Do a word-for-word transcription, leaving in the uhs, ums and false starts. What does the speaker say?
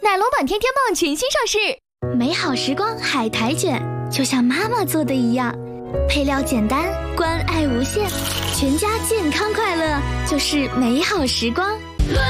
奶龙版天天棒全新上市，美好时光海苔卷，就像妈妈做的一样，配料简单，关爱无限，全家健康快乐就是美好时光。